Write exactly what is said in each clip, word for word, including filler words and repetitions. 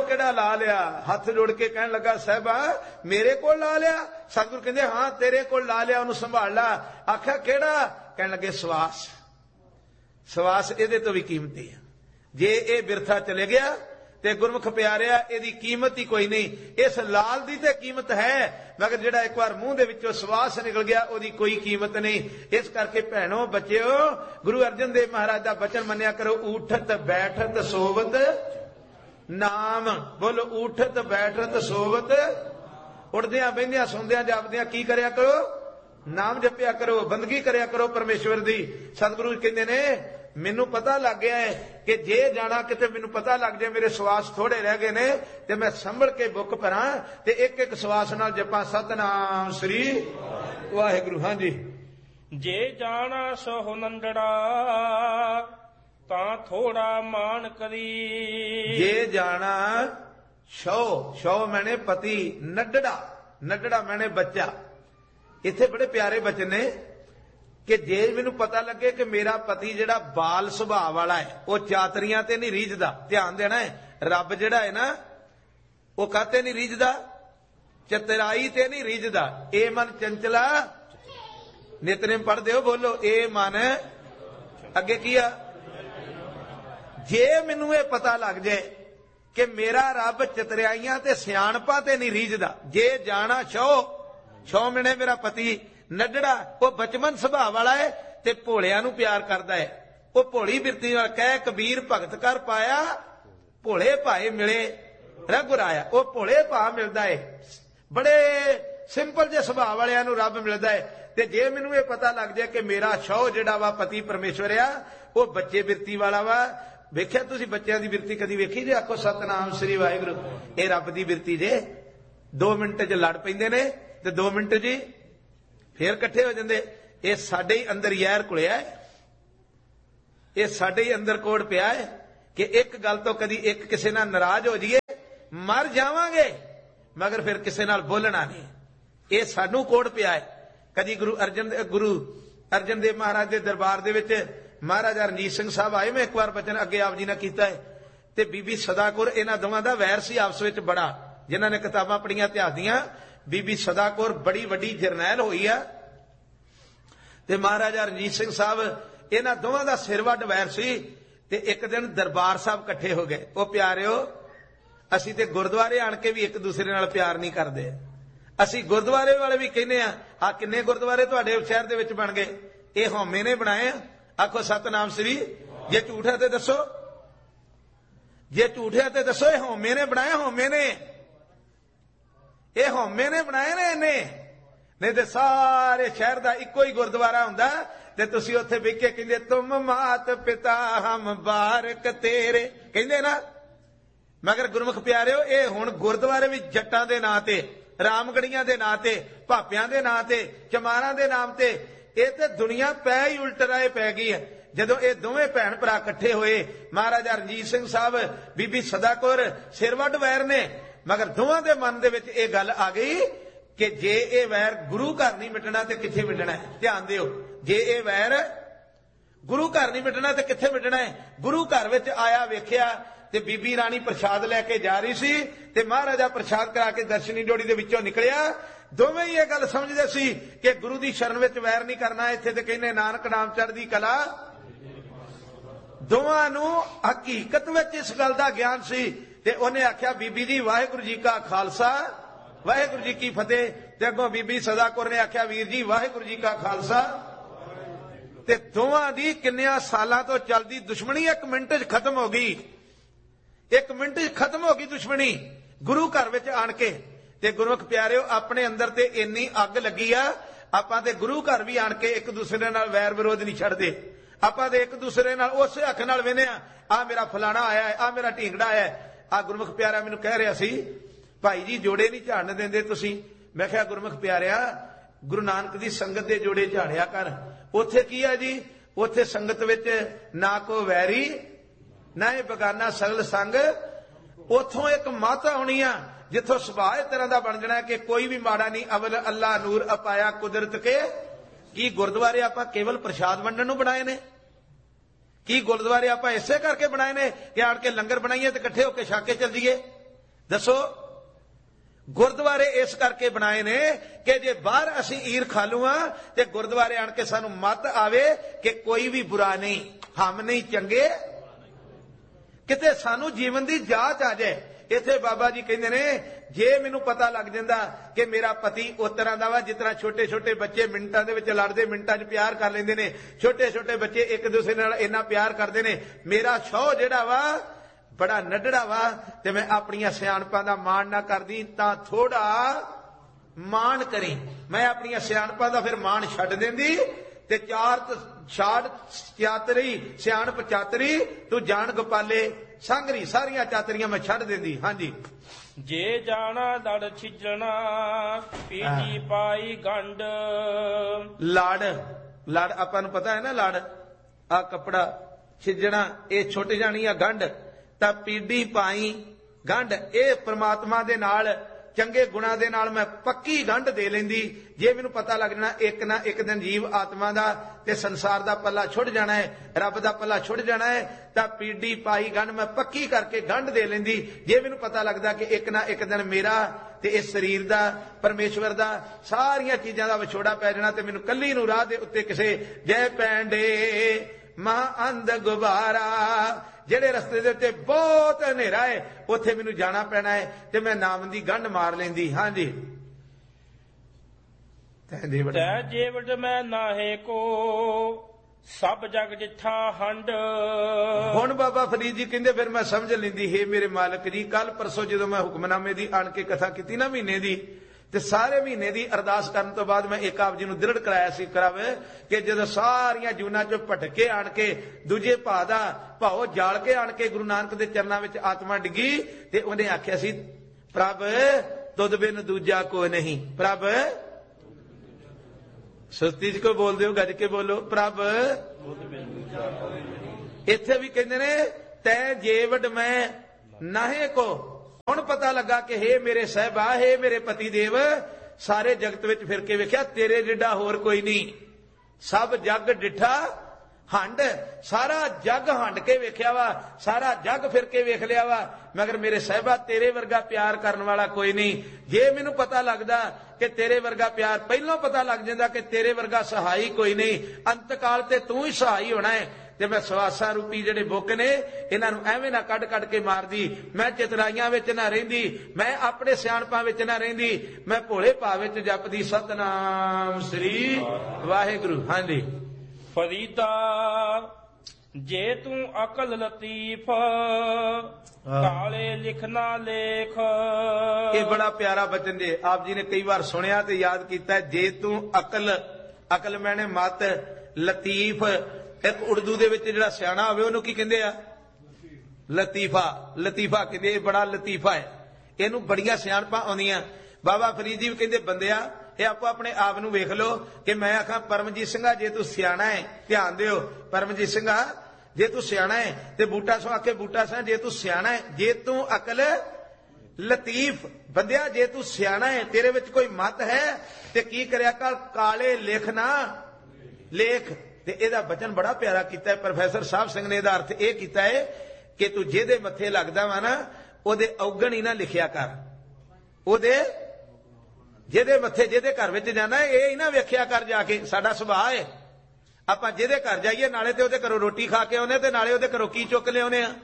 ਕਿਹੜਾ ਲਾ ਲਿਆ? ਹੱਥ ਜੋੜ ਕੇ ਕਹਿਣ ਲੱਗਾ, ਸਾਹਿਬਾ ਮੇਰੇ ਕੋਲ ਲਾ ਲਿਆ? ਸਤਿਗੁਰੂ ਕਹਿੰਦੇ ਹਾਂ ਤੇਰੇ ਕੋਲ ਲਾ ਲਿਆ, ਉਹਨੂੰ ਸੰਭਾਲ ਲਾ। ਆਖਿਆ ਕਿਹੜਾ? ਕਹਿਣ ਲੱਗੇ ਸਵਾਸ। ਸਵਾਸ ਇਹਦੇ ਤੋਂ ਵੀ ਕੀਮਤੀ ਹੈ। ਜੇ ਇਹ ਬਿਰਥਾ ਚਲੇ ਗਿਆ ਤੇ ਗੁਰਮੁਖ ਪਿਆਰਿਆ ਇਹਦੀ ਕੀਮਤ ਹੀ ਕੋਈ ਨਹੀਂ। ਇਸ ਲਾਲ ਦੀ ਤੇ ਕੀਮਤ ਹੈ, ਮਗਰ ਜਿਹੜਾ ਇੱਕ ਵਾਰ ਮੂੰਹ ਦੇ ਵਿੱਚੋਂ ਸਵਾਸ ਨਿਕਲ ਗਿਆ ਉਹਦੀ ਕੋਈ ਕੀਮਤ ਨਹੀਂ। ਇਸ ਕਰਕੇ ਭੈਣੋ ਬੱਚਿਓ, ਗੁਰੂ ਅਰਜਨ ਦੇਵ ਮਹਾਰਾਜ ਦਾ ਬਚਨ ਮੰਨਿਆ ਕਰੋ, ਊਠਤ ਬੈਠਤ ਸੋਵਤ ਨਾਮ। ਬੋਲੋ, ਊਠਤ ਬੈਠਤ ਸੋਵਤ। ਉੱਠਦਿਆਂ ਬਹਿੰਦਿਆਂ ਸੌਂਦਿਆਂ ਜਾਪਦਿਆਂ ਕੀ ਕਰਿਆ ਕਰੋ? ਨਾਮ ਜਪਿਆ ਕਰੋ, ਬੰਦਗੀ ਕਰਿਆ ਕਰੋ ਪਰਮੇਸ਼ਵਰ ਦੀ। ਸਤਿਗੁਰੂ ਕਹਿੰਦੇ ਨੇ ਮੈਨੂੰ ਪਤਾ ਲੱਗ ਗਿਆ ਹੈ ਕਿ ਜੇ ਜਾਣਾ ਕਿਤੇ ਮੈਨੂੰ ਪਤਾ ਲੱਗ ਜਾਏ ਮੇਰੇ ਸਵਾਸ ਥੋੜੇ ਰਹਿ ਗਏ ਨੇ ਤੇ ਮੈਂ ਸੰਭਲ ਕੇ ਬੁੱਕ ਭਰਾਂ ਤੇ ਇੱਕ ਇੱਕ ਸਵਾਸ ਨਾਲ ਜਪਾਂ ਸਤਨਾਮ ਸ੍ਰੀ ਵਾਹਿਗੁਰੂ। ਹਾਂਜੀ। ਜੇ ਜਾਣਾ ਸੋ ਨੰਦੜਾ ਤਾਂ ਥੋੜਾ ਮਾਨ ਕਰੀ। ਜੇ ਜਾਣਾ ਸ਼ੋ, ਸ਼ੋ ਮੈਨੇ ਪਤੀ, ਨੱਡੜਾ, ਨੱਡੜਾ ਮੈਨੇ ਬੱਚਾ। ਇੱਥੇ ਬੜੇ ਪਿਆਰੇ ਬਚਨ ਨੇ ਕਿ ਜੇ ਮੈਨੂੰ ਪਤਾ ਲੱਗੇ ਕਿ ਮੇਰਾ ਪਤੀ ਜਿਹੜਾ ਬਾਲ ਸੁਭਾਅ ਵਾਲਾ ਹੈ, ਉਹ ਚਾਤਰੀਆਂ ਤੇ ਨਹੀਂ ਰੀਝਦਾ। ਧਿਆਨ ਦੇਣਾ ਹੈ, ਰੱਬ ਜਿਹੜਾ ਹੈ ਨਾ ਉਹ ਕਾਤੇ ਨਹੀਂ ਰੀਝਦਾ? ਚਤਰਾਈ ਤੇ ਨਹੀਂ ਰੀਝਦਾ। ਇਹ ਮਨ ਚੰਚਲਾ ਨਿਤਨੇਮ ਪੜ੍ਹਦੇ ਹੋ, ਬੋਲੋ ਇਹ ਮਨ। ਅੱਗੇ ਕੀ ਆ? ਜੇ ਮੈਨੂੰ ਇਹ ਪਤਾ ਲੱਗ ਜਾਏ ਕਿ ਮੇਰਾ ਰੱਬ ਚਤਰਾਈਆਂ ਤੇ ਸਿਆਣਪਾਂ ਤੇ ਨਹੀਂ ਰੀਝਦਾ। ਜੇ ਜਾਣਾ ਸ਼ੋ, ਸ਼ੋ ਮੈਨੇ ਮੇਰਾ ਪਤੀ, ਨੱਡੜਾ ਉਹ ਬਚਪਨ ਸੁਭਾਅ ਵਾਲਾ ਹੈ ਤੇ ਭੋਲਿਆਂ ਨੂੰ ਪਿਆਰ ਕਰਦਾ ਹੈ। ਉਹ ਭੋਲੀ ਬਿਰਤੀ ਨਾਲ ਕਹਿ ਕਬੀਰ ਭਗਤ ਕਰ ਪਾਇਆ, ਭੋਲੇ ਭਾਏ ਮਿਲੇ ਰਘੁਰਾਇਆ। ਉਹ ਭੋਲੇ ਭਾ ਮਿਲਦਾ ਹੈ, ਬੜੇ ਸਿੰਪਲ ਜਿਹੇ ਸੁਭਾਅ ਵਾਲਿਆਂ ਨੂੰ ਰੱਬ ਮਿਲਦਾ ਹੈ। ਤੇ ਜੇ ਮੈਨੂੰ ਇਹ ਪਤਾ ਲੱਗ ਜਾਏ ਕਿ ਮੇਰਾ ਸ਼ੌ ਜਿਹੜਾ ਵਾ ਪਤੀ ਪਰਮੇਸ਼ਵਰ ਆ, ਉਹ ਬੱਚੇ ਬਿਰਤੀ ਵਾਲਾ ਵਾ। ਵੇਖਿਆ ਤੁਸੀਂ ਬੱਚਿਆਂ ਦੀ ਬਿਰਤੀ ਕਦੀ ਵੇਖੀ ਜੇ? ਆਖੋ ਸਤਨਾਮ ਸ੍ਰੀ ਵਾਹਿਗੁਰੂ। ਇਹ ਰੱਬ ਦੀ ਬਿਰਤੀ ਜੇ। ਦੋ ਮਿੰਟ ਚ ਲੜ ਪੈਂਦੇ ਨੇ ਤੇ ਦੋ ਮਿੰਟ ਜੀ ਫੇਰ ਇਕੱਠੇ ਹੋ ਜਾਂਦੇ। ਇਹ ਸਾਡੇ ਹੀ ਅੰਦਰ ਯਾਰ ਘੁਲਿਆ ਹੈ, ਇਹ ਸਾਡੇ ਹੀ ਅੰਦਰ ਕੋੜ ਪਿਆ ਹੈ ਕਿ ਇੱਕ ਗੱਲ ਤੋਂ ਕਦੀ ਇੱਕ ਕਿਸੇ ਨਾਲ ਨਾਰਾਜ਼ ਹੋ ਜਾਈਏ, ਮਰ ਜਾਵਾਂਗੇ ਮਗਰ ਫਿਰ ਕਿਸੇ ਨਾਲ ਬੋਲਣਾ ਨਹੀਂ। ਇਹ ਸਾਨੂੰ ਕੋੜ ਪਿਆ ਹੈ। ਕਦੀ ਗੁਰੂ ਅਰਜਨ ਗੁਰੂ ਅਰਜਨ ਦੇਵ ਮਹਾਰਾਜ ਦੇ ਦਰਬਾਰ ਦੇ ਵਿੱਚ ਮਹਾਰਾਜਾ ਰਣਜੀਤ ਸਿੰਘ ਸਾਹਿਬ ਆਏ। ਮੈਂ ਇੱਕ ਵਾਰ ਬਚਨ ਅੱਗੇ ਆਪ ਜੀ ਨੇ ਕੀਤਾ ਹੈ ਤੇ ਬੀਬੀ ਸਦਾ ਕੌਰ, ਇਹਨਾਂ ਦੋਵਾਂ ਦਾ ਵੈਰ ਸੀ ਆਪਸ ਵਿੱਚ ਬੜਾ। ਜਿਨ੍ਹਾਂ ਨੇ ਕਿਤਾਬਾਂ ਪੜ੍ਹੀਆਂ ਇਤਿਹਾਸ ਦੀਆਂ, ਬੀਬੀ ਸਦਾ ਕੌਰ ਬੜੀ ਵੱਡੀ ਜਰਨੈਲ ਹੋਈ ਆ ਤੇ ਮਹਾਰਾਜਾ ਰਣਜੀਤ ਸਿੰਘ ਸਾਹਿਬ ਇਹਨਾਂ ਦੋਵਾਂ ਦਾ ਸਿਰ ਵੱਢ ਵੈਰ ਸੀ। ਤੇ ਇੱਕ ਦਿਨ ਦਰਬਾਰ ਸਾਹਿਬ ਇਕੱਠੇ ਹੋ ਗਏ। ਉਹ ਪਿਆਰਿਓ, ਅਸੀਂ ਤੇ ਗੁਰਦੁਆਰੇ ਆਣ ਕੇ ਵੀ ਇੱਕ ਦੂਸਰੇ ਨਾਲ ਪਿਆਰ ਨਹੀਂ ਕਰਦੇ। ਅਸੀਂ ਗੁਰਦੁਆਰੇ ਵਾਲੇ ਵੀ ਕਹਿੰਦੇ ਆ, ਆ ਕਿੰਨੇ ਗੁਰਦੁਆਰੇ ਤੁਹਾਡੇ ਸ਼ਹਿਰ ਦੇ ਵਿੱਚ ਬਣ ਗਏ? ਇਹ ਹਉਮੈ ਨੇ ਬਣਾਏ ਆ। ਆਖੋ ਸਤਨਾਮ ਸ੍ਰੀ। ਜੇ ਝੂਠ ਹੈ ਤੇ ਦੱਸੋ, ਜੇ ਝੂਠ ਹੈ ਤੇ ਦੱਸੋ। ਇਹ ਹਉਮੈ ਨੇ ਬਣਾਏ, ਹਉਮੈ ਨੇ, ਇਹ ਹਉਮੈ ਨੇ ਬਣਾਏ ਨੇ ਇਹਨੇ। ਨਹੀਂ ਤੇ ਸਾਰੇ ਸ਼ਹਿਰ ਦਾ ਇੱਕੋ ਹੀ ਗੁਰਦੁਆਰਾ ਹੁੰਦਾ ਤੇ ਤੁਸੀਂ ਉੱਥੇ ਵੇਖ ਕੇ ਕਹਿੰਦੇ ਤੁਮ ਮਾਤ ਪਿਤਾ ਹਮ ਬਾਰਕ ਤੇਰੇ ਕਹਿੰਦੇ ਨਾ। ਮਗਰ ਗੁਰਮੁਖ ਪਿਆਰਿਓ, ਇਹ ਹੁਣ ਗੁਰਦੁਆਰੇ ਵੀ ਜੱਟਾਂ ਦੇ ਨਾਂ ਤੇ, ਰਾਮਗੜੀਆਂ ਦੇ ਨਾਂ ਤੇ, ਭਾਪਿਆਂ ਦੇ ਨਾਂ ਤੇ, ਚਮਾਰਾਂ ਦੇ ਨਾਮ ਤੇ, ਇਹ ਤੇ ਦੁਨੀਆ ਪੈ ਹੀ ਉਲਟ ਰਾਏ ਪੈ ਗਈ ਹੈ। ਜਦੋਂ ਇਹ ਦੋਵੇਂ ਭੈਣ ਭਰਾ ਇਕੱਠੇ ਹੋਏ, ਮਹਾਰਾਜਾ ਰਣਜੀਤ ਸਿੰਘ ਸਾਹਿਬ, ਬੀਬੀ ਸਦਾ ਕੌਰ, ਸਿਰ ਵੱਢ ਵੈਰ ਨੇ। ਮਗਰ ਦੋਵਾਂ ਦੇ ਮਨ ਦੇ ਵਿੱਚ ਇਹ ਗੱਲ ਆ ਗਈ ਕਿ ਜੇ ਇਹ ਵੈਰ ਗੁਰੂ ਘਰ ਨਹੀਂ ਮਿਟਣਾ ਤੇ ਕਿੱਥੇ ਮਿਟਣਾ ਹੈ? ਧਿਆਨ ਦਿਓ, ਜੇ ਇਹ ਵੈਰ ਗੁਰੂ ਘਰ ਨਹੀਂ ਮਿਟਣਾ ਤੇ ਕਿੱਥੇ ਮਿਟਣਾ ਹੈ? ਗੁਰੂ ਘਰ ਵਿੱਚ ਆਇਆ ਵੇਖਿਆ ਤੇ ਬੀਬੀ ਰਾਣੀ ਪ੍ਰਸ਼ਾਦ ਲੈ ਕੇ ਜਾ ਰਹੀ ਸੀ ਤੇ ਮਹਾਰਾਜਾ ਪ੍ਰਸ਼ਾਦ ਕਰਾ ਕੇ ਦਰਸ਼ਨੀ ਡੋੜੀ ਦੇ ਵਿੱਚੋਂ ਨਿਕਲਿਆ। ਦੋਵੇਂ ਹੀ ਇਹ ਗੱਲ ਸਮਝਦੇ ਸੀ ਕਿ ਗੁਰੂ ਦੀ ਸ਼ਰਨ ਵਿੱਚ ਵੈਰ ਨਹੀਂ ਕਰਨਾ। ਇੱਥੇ ਤੇ ਕਹਿੰਦੇ ਨਾਨਕ ਨਾਮ ਚੜ੍ਹਦੀ ਕਲਾ। ਦੋਵਾਂ ਨੂੰ ਹਕੀਕਤ ਵਿੱਚ ਇਸ ਗੱਲ ਦਾ ਗਿਆਨ ਸੀ ਤੇ ਉਹਨੇ ਆਖਿਆ ਬੀਬੀ ਜੀ ਵਾਹਿਗੁਰੂ ਜੀ ਕਾ ਖਾਲਸਾ ਵਾਹਿਗੁਰੂ ਜੀ ਕੀ ਫਤਿਹ। ਤੇ ਅੱਗੋਂ ਬੀਬੀ ਸਦਾ ਕੌਰ ਨੇ ਆਖਿਆ ਵੀਰ ਜੀ ਵਾਹਿਗੁਰੂ ਜੀ ਕਾ ਖਾਲਸਾ। ਤੇ ਦੋਵਾਂ ਦੀ ਕਿੰਨਿਆਂ ਸਾਲਾਂ ਤੋਂ ਚੱਲਦੀ ਦੁਸ਼ਮਣੀ ਇੱਕ ਮਿੰਟ 'ਚ ਖਤਮ ਹੋ ਗਈ। ਇੱਕ ਮਿੰਟ 'ਚ ਖਤਮ ਹੋ ਗਈ ਦੁਸ਼ਮਣੀ ਗੁਰੂ ਘਰ ਵਿੱਚ ਆਣ ਕੇ। ਤੇ ਗੁਰਮੁਖ ਪਿਆਰਿਓ, ਆਪਣੇ ਅੰਦਰ ਤੇ ਇੰਨੀ ਅੱਗ ਲੱਗੀ ਆ, ਆਪਾਂ ਤੇ ਗੁਰੂ ਘਰ ਵੀ ਆਣ ਕੇ ਇੱਕ ਦੂਸਰੇ ਨਾਲ ਵੈਰ ਵਿਰੋਧ ਨਹੀਂ ਛੱਡਦੇ। ਆਪਾਂ ਤੇ ਇੱਕ ਦੂਸਰੇ ਨਾਲ ਉਸੇ ਅੱਖ ਨਾਲ ਵੇਖਦੇ ਆ, ਆ ਮੇਰਾ ਫਲਾਣਾ ਆਇਆ, ਆ ਮੇਰਾ ਢੀਂਗੜਾ ਆਇਆ। ਆ ਗੁਰਮੁਖ ਪਿਆਰਾ ਮੈਨੂੰ ਕਹਿ ਰਿਹਾ ਸੀ, ਭਾਈ ਜੀ ਜੋੜੇ ਨਹੀਂ ਝਾੜਨ ਦਿੰਦੇ ਤੁਸੀਂ। ਮੈਂ ਕਿਹਾ ਗੁਰਮੁਖ ਪਿਆਰਿਆ, ਗੁਰੂ ਨਾਨਕ ਦੀ ਸੰਗਤ ਦੇ ਜੋੜੇ ਝਾੜਿਆ ਕਰ। ਉੱਥੇ ਕੀ ਆ ਜੀ? ਉੱਥੇ ਸੰਗਤ ਵਿੱਚ ਨਾ ਕੋ ਵੈਰੀ ਨਾ ਇਹ ਬਗਾਨਾ ਸਗਲ ਸੰਗ। ਉੱਥੋਂ ਇੱਕ ਮਾਤਾ ਹੋਣੀ ਆ ਜਿੱਥੋਂ ਸੁਭਾਅ ਇਸ ਤਰ੍ਹਾਂ ਦਾ ਬਣ ਜਾਣਾ ਕਿ ਕੋਈ ਵੀ ਮਾੜਾ ਨਹੀਂ। ਅਵਲ ਅੱਲਾ ਨੂਰ ਅਪਾਇਆ ਕੁਦਰਤ ਕੇ। ਕੀ ਗੁਰਦੁਆਰੇ ਆਪਾਂ ਕੇਵਲ ਪ੍ਰਸ਼ਾਦ ਵੰਡਣ ਨੂੰ ਬਣਾਏ ਨੇ? ਕੀ ਗੁਰਦੁਆਰੇ ਆਪਾਂ ਇਸੇ ਕਰਕੇ ਬਣਾਏ ਨੇ ਕਿ ਆਣ ਕੇ ਲੰਗਰ ਬਣਾਈਏ ਤੇ ਇਕੱਠੇ ਹੋ ਕੇ ਛਕ ਕੇ ਚੱਲ ਜਾਈਏ? ਦੱਸੋ। ਗੁਰਦੁਆਰੇ ਇਸ ਕਰਕੇ ਬਣਾਏ ਨੇ ਕਿ ਜੇ ਬਾਹਰ ਅਸੀਂ ਈਰਖਾਲੂ ਆ ਤੇ ਗੁਰਦੁਆਰੇ ਆਣ ਕੇ ਸਾਨੂੰ ਮੱਤ ਆਵੇ ਕਿ ਕੋਈ ਵੀ ਬੁਰਾ ਨਹੀਂ, ਹਮ ਨਹੀਂ ਚੰਗੇ, ਕਿਤੇ ਸਾਨੂੰ ਜੀਵਨ ਦੀ ਜਾਂਚ ਆ ਜਾਏ। ਇੱਥੇ ਬਾਬਾ ਜੀ ਕਹਿੰਦੇ ਨੇ ਜੇ ਮੈਨੂੰ ਪਤਾ ਲੱਗ ਜਾਂਦਾ ਕਿ ਮੇਰਾ ਪਤੀ ਉਸ ਤਰ੍ਹਾਂ ਦਾ ਵਾ ਜਿਸ ਤਰ੍ਹਾਂ ਛੋਟੇ ਛੋਟੇ ਬੱਚੇ ਮਿੰਟਾਂ ਦੇ ਵਿੱਚ ਲੜਦੇ, ਮਿੰਟਾਂ 'ਚ ਪਿਆਰ ਕਰ ਲੈਂਦੇ ਨੇ, ਛੋਟੇ ਛੋਟੇ ਬੱਚੇ ਇੱਕ ਦੂਸਰੇ ਨਾਲ ਇੰਨਾ ਪਿਆਰ ਕਰਦੇ ਨੇ, ਮੇਰਾ ਸ਼ੌਹ ਜਿਹੜਾ ਵਾ ਬੜਾ ਨੱਡੜਾ ਵਾ ਤੇ ਮੈਂ ਆਪਣੀਆਂ ਸਿਆਣਪਾਂ ਦਾ ਮਾਣ ਨਾ ਕਰਦੀ ਤਾਂ ਥੋੜਾ ਮਾਣ ਕਰੀ। ਮੈਂ ਆਪਣੀਆਂ ਸਿਆਣਪਾਂ ਦਾ ਫਿਰ ਮਾਣ ਛੱਡ ਦਿੰਦੀ ਤੇ ਚਾਰ ਛਾੜ ਚਾਤਰੀ ਸਿਆਣਪ ਚਾਤਰੀ ਤੂੰ ਜਾਣ ਗੋਪਾਲੇ ਸੰਗਰੀ, ਸਾਰੀਆਂ ਚਾਤਰੀਆਂ ਮੈਂ ਛੱਡ ਦਿੰਦੀ। ਹਾਂਜੀ। ਜੇ ਜਾਣਾ ਲੜ ਛਿਜਣਾ ਪੀਜੀ ਪਾਈ ਗੰਢ। ਲੜ ਲੜ ਆਪਾਂ ਨੂੰ ਪਤਾ ਹੈ ਨਾ, ਲੜ ਆ ਕੱਪੜਾ ਛਿਜਣਾ ਇਹ ਛੁੱਟ ਜਾਣੀ ਆ ਗੰਢ, ਤਾਂ ਪੀੜੀ ਪਾਈ ਗੰਢ ਇਹ ਪ੍ਰਮਾਤਮਾ ਦੇ ਨਾਲ ਚੰਗੇ ਗੁਣਾ ਦੇ ਨਾਲ ਮੈਂ ਪੱਕੀ ਗੰਢ ਦੇ ਲੈਂਦੀ। ਜੇ ਮੈਨੂੰ ਪਤਾ ਲੱਗ ਜਾਣਾ ਇੱਕ ਨਾ ਇੱਕ ਦਿਨ ਜੀਵ ਆਤਮਾ ਦਾ ਤੇ ਸੰਸਾਰ ਦਾ ਪੱਲਾ ਛੁੱਟ ਜਾਣਾ ਹੈ, ਰੱਬ ਦਾ ਪੱਲਾ ਛੁੱਟ ਜਾਣਾ ਹੈ, ਤਾਂ ਪੀੜੀ ਪਾਈ ਗੰਢ ਮੈਂ ਪੱਕੀ ਕਰਕੇ ਗੰਢ ਦੇ ਲੈਂਦੀ। ਜੇ ਮੈਨੂੰ ਪਤਾ ਲੱਗਦਾ ਕਿ ਇੱਕ ਨਾ ਇੱਕ ਦਿਨ ਮੇਰਾ ਤੇ ਇਸ ਸਰੀਰ ਦਾ, ਪਰਮੇਸ਼ਵਰ ਦਾ, ਸਾਰੀਆਂ ਚੀਜ਼ਾਂ ਦਾ ਵਿਛੋੜਾ ਪੈ ਜਾਣਾ ਤੇ ਮੈਨੂੰ ਕੱਲੀ ਨੂੰ ਰਾਹ ਦੇ ਉੱਤੇ ਕਿਸੇ ਜੈ ਪੈਂਡੇ ਮਹਾ ਅੰਧ ਗੁਬਾਰਾ, ਜਿਹੜੇ ਰਸਤੇ ਦੇ ਉੱਤੇ ਬਹੁਤ ਹਨੇਰਾ ਹੈ ਉੱਥੇ ਮੈਨੂੰ ਜਾਣਾ ਪੈਣਾ ਹੈ ਤੇ ਮੈਂ ਨਾਮ ਦੀ ਗੰਢ ਮਾਰ ਲੈਂਦੀ। ਹਾਂਜੀ। ਤੈ ਜੇਵਟ ਮੈਂ ਨਾਹੇ ਕੋ ਸਭ ਜਗ ਜਿੱਥਾ ਹੰਡ। ਹੁਣ ਬਾਬਾ ਫਰੀਦ ਜੀ ਕਹਿੰਦੇ ਫਿਰ ਮੈਂ ਸਮਝ ਲੈਂਦੀ, ਹੇ ਮੇਰੇ ਮਾਲਕ ਜੀ, ਕੱਲ ਪਰਸੋਂ ਜਦੋਂ ਮੈਂ ਹੁਕਮਨਾਮੇ ਦੀ ਆਣ ਕੇ ਕਥਾ ਕੀਤੀ ਨਾ ਮਹੀਨੇ ਦੀ, ਤੇ ਸਾਰੇ ਮਹੀਨੇ ਦੀ ਅਰਦਾਸ ਕਰਨ ਤੋਂ ਬਾਅਦ ਮੈਂ ਇੱਕ ਆਪ ਜੀ ਨੂੰ ਦ੍ਰਿੜ ਕਰਾਇਆ ਸੀ ਕਰਾਵੇ ਕਿ ਜਦੋਂ ਸਾਰੀਆਂ ਜੂਨਾਂ ਚੋਂ ਭਟਕੇ ਆਣ ਕੇ ਦੂਜੇ ਭਾ ਦਾ ਭਾਉ ਜਾਲ ਕੇ ਆਣ ਕੇ ਗੁਰੂ ਨਾਨਕ ਦੇ ਚਰਨਾਂ ਵਿੱਚ ਆਤਮਾ ਡਿੱਗੀ ਤੇ ਉਹਨੇ ਆਖਿਆ ਸੀ, ਪ੍ਰਭ ਤੁਧ ਬਿਨ ਦੂਜਾ ਕੋਈ ਨਹੀਂ। ਪ੍ਰਭ ਸੁਸਤੀ ਚ ਕੋ ਬੋਲਦੇ ਹੋ, ਗੱਜ ਕੇ ਬੋਲੋ, ਪ੍ਰਭ ਇੱਥੇ ਵੀ ਕਹਿੰਦੇ ਨੇ ਤੈ ਜੇਵਡ ਮੈਂ ਨਾਹੇ ਕੋ। ਹੁਣ ਪਤਾ ਲੱਗਾ ਕਿ ਹੇ ਮੇਰੇ ਸਾਹਿਬਾ, ਹੇ ਮੇਰੇ ਪਤੀ ਦੇਵ, ਸਾਰੇ ਜਗਤ ਵਿੱਚ ਫਿਰ ਕੇ ਵੇਖਿਆ ਤੇਰੇ ਜਿੱਡਾ ਹੋਰ ਕੋਈ ਨਹੀਂ। ਸਭ ਜੱਗ ਡਿਠਾ ਹੰਡ, ਸਾਰਾ ਜੱਗ ਹੰਡ ਕੇ ਵੇਖਿਆ ਵਾ, ਸਾਰਾ ਜੱਗ ਫਿਰ ਕੇ ਵੇਖ ਲਿਆ ਵਾ, ਮਗਰ ਮੇਰੇ ਸਾਹਿਬਾ ਤੇਰੇ ਵਰਗਾ ਪਿਆਰ ਕਰਨ ਵਾਲਾ ਕੋਈ ਨਹੀਂ। ਜੇ ਮੈਨੂੰ ਪਤਾ ਲੱਗਦਾ ਕਿ ਤੇਰੇ ਵਰਗਾ ਪਿਆਰ, ਪਹਿਲਾਂ ਪਤਾ ਲੱਗ ਜਾਂਦਾ ਕਿ ਤੇਰੇ ਵਰਗਾ ਸਹਾਈ ਕੋਈ ਨਹੀਂ, ਅੰਤਕਾਲ ਤੇ ਤੂੰ ਹੀ ਸਹਾਈ ਹੋਣਾ ਹੈ। ਤੇ ਮੈਂ ਸਵਾਸਾਂ ਰੂਪੀ ਜਿਹੜੇ ਬੁੱਕ ਨੇ ਇਹਨਾਂ ਨੂੰ ਐਵੇਂ ਨਾ ਕੱਢ ਕੱਢ ਕੇ ਮਾਰਦੀ, ਮੈਂ ਚਤਰਾਈਆਂ ਵਿੱਚ ਨਾ ਰਹਿੰਦੀ, ਮੈਂ ਆਪਣੇ ਸਿਆਣਪਾਂ ਵਿੱਚ ਨਾ ਰਹਿੰਦੀ, ਮੈਂ ਭੋਲੇ ਭਾਵ ਵਿੱਚ ਜਪਦੀ ਸਤਨਾਮ ਸ੍ਰੀ ਵਾਹਿਗੁਰੂ। ਹਾਂਜੀ। ਫਰੀਦਾ ਜੇ ਤੂੰ ਅਕਲ ਲਤੀਫ ਕਾਲੇ ਲਿਖਣਾ ਲੇਖ। ਇਹ ਬੜਾ ਪਿਆਰਾ ਬਚਨ ਜੇ, ਆਪ ਜੀ ਨੇ ਕਈ ਵਾਰ ਸੁਣਿਆ ਤੇ ਯਾਦ ਕੀਤਾ। ਜੇ ਤੂੰ ਅਕਲ, ਅਕਲ ਮੈਨੇ ਮਤ, ਲਤੀਫ ਇੱਕ ਉਰਦੂ ਦੇ ਵਿੱਚ ਜਿਹੜਾ ਸਿਆਣਾ ਹੋਵੇ ਉਹਨੂੰ ਕੀ ਕਹਿੰਦੇ ਆ? ਲਤੀਫਾ। ਲਤੀਫਾ ਕਹਿੰਦੇ ਇਹ ਬੜਾ ਲਤੀਫਾ ਹੈ, ਇਹਨੂੰ ਬੜੀਆਂ ਸਿਆਣਪਾਂ ਆਉਂਦੀਆਂ। ਬਾਬਾ ਫਰੀਦ ਜੀ ਵੀ ਕਹਿੰਦੇ ਬੰਦਿਆ ਇਹ ਆਪੋ ਆਪਣੇ ਆਪ ਨੂੰ ਵੇਖ ਲਓ ਕਿ ਮੈਂ ਆਖਾਂ ਪਰਮਜੀਤ ਸਿੰਘਾ ਜੇ ਤੂੰ ਸਿਆਣਾ ਹੈ, ਧਿਆਨ ਦਿਓ, ਪਰਮਜੀਤ ਸਿੰਘਾ ਜੇ ਤੂੰ ਸਿਆਣਾ ਹੈ, ਤੇ ਬੂਟਾ ਸੋ ਆਖੇ ਬੂਟਾ ਸਿੰਘ ਜੇ ਤੂੰ ਸਿਆਣਾ ਹੈ, ਜੇ ਤੂੰ ਅਕਲ ਲਤੀਫ, ਬੰਦਿਆ ਜੇ ਤੂੰ ਸਿਆਣਾ ਹੈ, ਤੇਰੇ ਵਿੱਚ ਕੋਈ ਮਤ ਹੈ ਤੇ ਕੀ ਕਰਿਆ ਕਰ, ਕਾਲੇ ਲਿਖ ਨਾ ਲੇਖ। ਤੇ ਇਹਦਾ ਬਚਨ ਬੜਾ ਪਿਆਰਾ ਕੀਤਾ ਹੈ ਪ੍ਰੋਫੈਸਰ ਸਾਹਿਬ ਸਿੰਘ ਨੇ। ਇਹਦਾ ਅਰਥ ਇਹ ਕੀਤਾ ਹੈ ਕਿ ਤੂੰ ਜਿਹਦੇ ਮੱਥੇ ਲੱਗਦਾ ਵਾ ਨਾ ਉਹਦੇ ਔਗਣ ਹੀ ਨਾ ਲਿਖਿਆ ਕਰ, ਉਹਦੇ ਜਿਹਦੇ ਮੱਥੇ ਜਿਹਦੇ ਘਰ ਵਿੱਚ ਜਾਣਾ ਇਹ ਹੀ ਨਾ ਵੇਖਿਆ ਕਰ ਜਾ ਕੇ। ਸਾਡਾ ਸੁਭਾਅ ਹੈ ਆਪਾਂ ਜਿਹਦੇ ਘਰ ਜਾਈਏ ਨਾਲੇ ਤੇ ਉਹਦੇ ਘਰੋਂ ਰੋਟੀ ਖਾ ਕੇ ਆਉਨੇ ਤੇ ਨਾਲੇ ਉਹਦੇ ਘਰੋਂ ਕੀ ਚੁੱਕ ਲਿਆਉਨੇ ਆ,